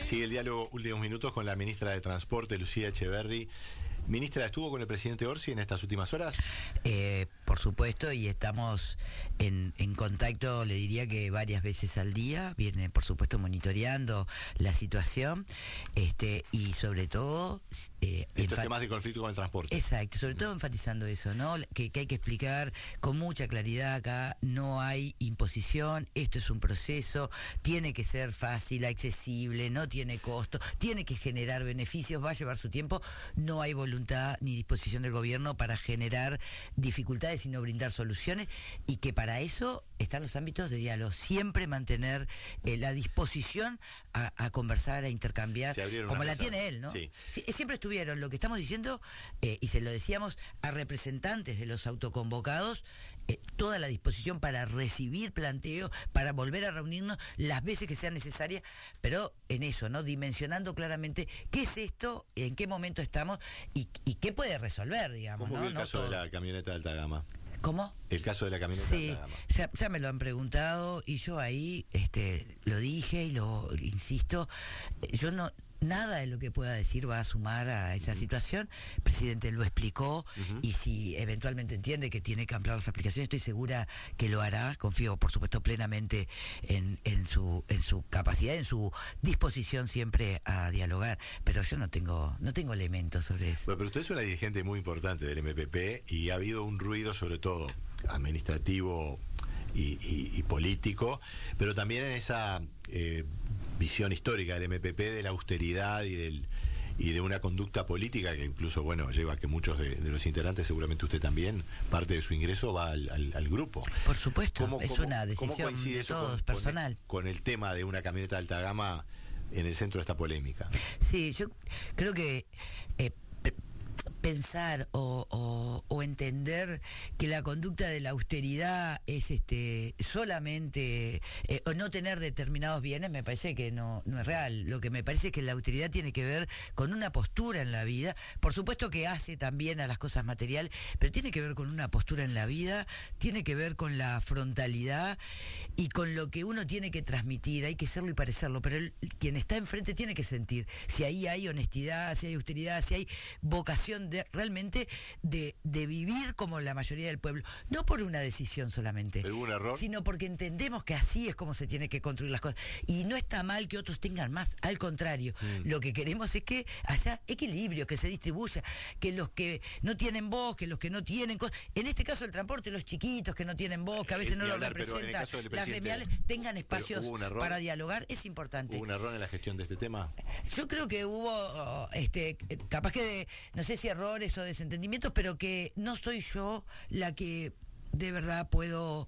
Sigue el diálogo Últimos Minutos con la ministra de Transporte, Lucía Echeverri. Ministra, ¿estuvo con el presidente Orsi en estas últimas horas? Por supuesto, y estamos en contacto, le diría que varias veces al día. Viene, por supuesto, monitoreando la situación, y sobre todo... estos temas de conflicto con el transporte. Exacto, sobre todo enfatizando eso, ¿no? Que hay que explicar con mucha claridad acá, no hay imposición, esto es un proceso, tiene que ser fácil, accesible, no tiene costo, tiene que generar beneficios, va a llevar su tiempo, no hay voluntad ni disposición del gobierno para generar dificultades, sino brindar soluciones, y que para eso están los ámbitos de diálogo, siempre mantener la disposición a conversar, a intercambiar, como la tiene él, ¿no? Sí. Siempre estuvieron, lo que estamos diciendo, y se lo decíamos a representantes de los autoconvocados, toda la disposición para recibir planteos, para volver a reunirnos las veces que sean necesarias, pero en eso, ¿no? Dimensionando claramente qué es esto, en qué momento estamos y qué puede resolver, digamos. ¿Cómo ¿no? el caso de la camioneta de alta gama? ¿Cómo? El caso de la camioneta de alta gama. Ya me lo han preguntado y yo ahí lo dije y lo insisto, yo no... Nada de lo que pueda decir va a sumar a esa situación. El presidente lo explicó, y si eventualmente entiende que tiene que ampliar las aplicaciones, estoy segura que lo hará. Confío, por supuesto, plenamente en su capacidad, en su disposición siempre a dialogar. Pero yo no tengo elementos sobre eso. Bueno, pero usted es una dirigente muy importante del MPP y ha habido un ruido, sobre todo administrativo y político, pero también en esa visión histórica del MPP de la austeridad y de una conducta política que incluso, bueno, lleva a que muchos de los integrantes, seguramente usted también, parte de su ingreso va al grupo. Por supuesto, es una decisión de todos, personal. Con el tema de una camioneta de alta gama en el centro de esta polémica. Sí, yo creo que pensar o entender que la conducta de la austeridad es solamente o no tener determinados bienes, me parece que no es real. Lo que me parece es que la austeridad tiene que ver con una postura en la vida, por supuesto que hace también a las cosas materiales, pero tiene que ver con una postura en la vida, tiene que ver con la frontalidad y con lo que uno tiene que transmitir. Hay que serlo y parecerlo, pero quien está enfrente tiene que sentir si ahí hay honestidad, si hay austeridad, si hay vocación realmente de vivir como la mayoría del pueblo, no por una decisión solamente, ¿Pero hubo un error? Sino porque entendemos que así es como se tiene que construir las cosas, y no está mal que otros tengan más, al contrario, lo que queremos es que haya equilibrio, que se distribuya, que los que no tienen voz, que los que no tienen cosas, en este caso el transporte, los chiquitos que no tienen voz, que a veces no lo representan, las gremiales, tengan espacios para dialogar, es importante. ¿Hubo un error en la gestión de este tema? Yo creo que hubo, capaz que no sé si errores o desentendimientos, pero que no soy yo la que de verdad puedo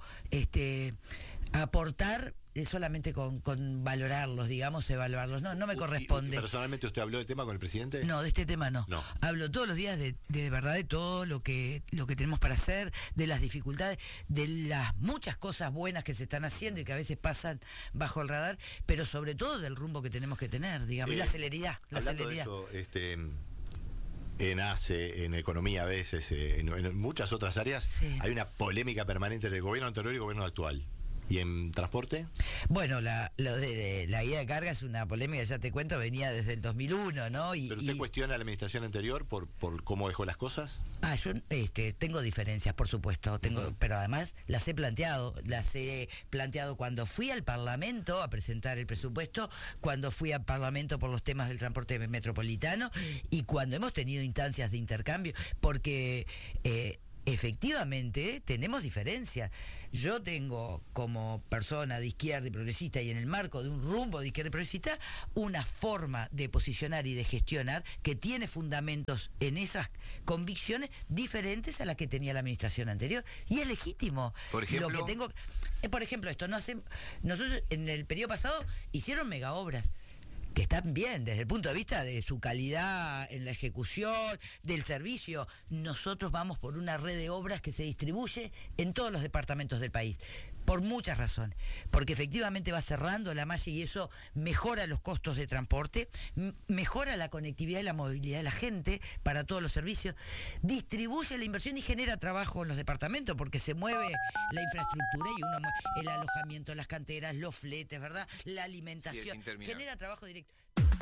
aportar solamente con valorarlos, digamos, evaluarlos. No me corresponde. ¿Personalmente usted habló del tema con el presidente? No, de este tema no. Hablo todos los días de verdad de todo lo que tenemos para hacer, de las dificultades, de las muchas cosas buenas que se están haciendo y que a veces pasan bajo el radar, pero sobre todo del rumbo que tenemos que tener, digamos, y la celeridad. Hablando de eso, en ACE, en economía a veces, en muchas otras áreas, sí, hay una polémica permanente entre el gobierno anterior y el gobierno actual. ¿Y en transporte? Bueno, lo de la guía de carga es una polémica, ya te cuento, venía desde el 2001, ¿no? ¿Pero usted cuestiona a la administración anterior por cómo dejó las cosas? Yo tengo diferencias, por supuesto, pero además las he planteado cuando fui al Parlamento a presentar el presupuesto, cuando fui al Parlamento por los temas del transporte metropolitano y cuando hemos tenido instancias de intercambio, porque... efectivamente tenemos diferencias. Yo tengo como persona de izquierda y progresista, y en el marco de un rumbo de izquierda y progresista, una forma de posicionar y de gestionar que tiene fundamentos en esas convicciones diferentes a las que tenía la administración anterior, y es legítimo. Por ejemplo, por ejemplo, nosotros en el periodo pasado hicieron megaobras que están bien desde el punto de vista de su calidad en la ejecución, del servicio. Nosotros vamos por una red de obras que se distribuye en todos los departamentos del país, por muchas razones, porque efectivamente va cerrando la malla y eso mejora los costos de transporte, mejora la conectividad y la movilidad de la gente para todos los servicios, distribuye la inversión y genera trabajo en los departamentos, porque se mueve la infraestructura y el alojamiento, las canteras, los fletes, ¿verdad? La alimentación, genera trabajo directo.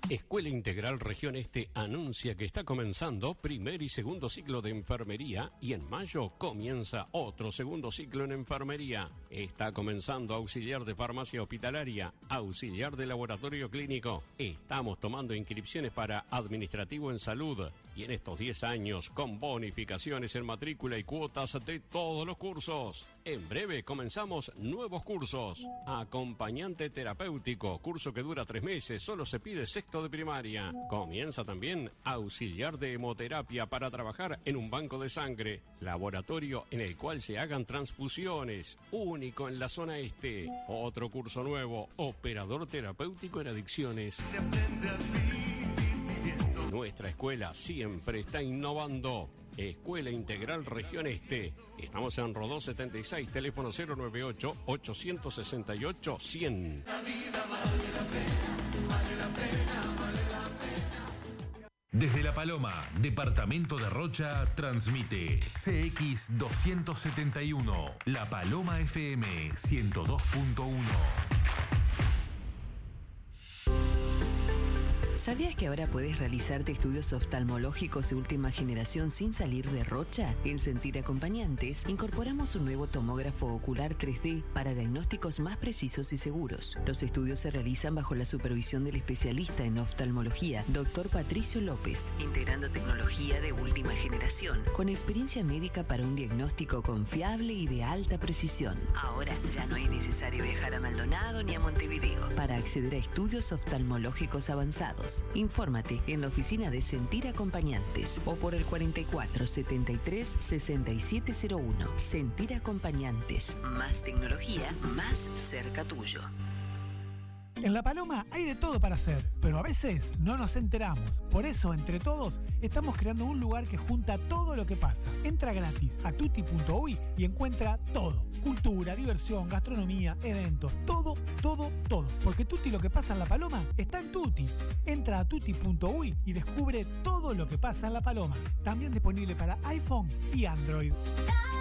Escuela Integral Región Este anuncia que está comenzando primer y segundo ciclo de enfermería y en mayo comienza otro segundo ciclo en enfermería. Está comenzando auxiliar de farmacia hospitalaria, auxiliar de laboratorio clínico. Estamos tomando inscripciones para administrativo en salud y en estos 10 años con bonificaciones en matrícula y cuotas de todos los cursos. En breve comenzamos nuevos cursos. Acompañante terapéutico, curso que dura 3 meses, solo se pide sexto de primaria. Comienza también auxiliar de hemoterapia para trabajar en un banco de sangre, laboratorio en el cual se hagan transfusiones, único en la zona este. Otro curso nuevo, operador terapéutico en adicciones. Nuestra escuela siempre está innovando. Escuela Integral Región Este. Estamos en Rodó 76, teléfono 098-868-100. Desde La Paloma, departamento de Rocha, transmite CX 271, La Paloma FM 102.1. ¿Sabías que ahora puedes realizarte estudios oftalmológicos de última generación sin salir de Rocha? En Sentir Acompañantes incorporamos un nuevo tomógrafo ocular 3D para diagnósticos más precisos y seguros. Los estudios se realizan bajo la supervisión del especialista en oftalmología, Dr. Patricio López, integrando tecnología de última generación, con experiencia médica para un diagnóstico confiable y de alta precisión. Ahora ya no es necesario viajar a Maldonado ni a Montevideo para acceder a estudios oftalmológicos avanzados. Infórmate en la oficina de Sentir Acompañantes o por el 4473-6701. Sentir Acompañantes. Más tecnología, más cerca tuyo. En La Paloma hay de todo para hacer, pero a veces no nos enteramos. Por eso, entre todos, estamos creando un lugar que junta todo lo que pasa. Entra gratis a tutti.uy y encuentra todo. Cultura, diversión, gastronomía, eventos, todo. Porque Tutti lo que pasa en La Paloma está en Tutti. Entra a tutti.uy y descubre todo lo que pasa en La Paloma. También disponible para iPhone y Android.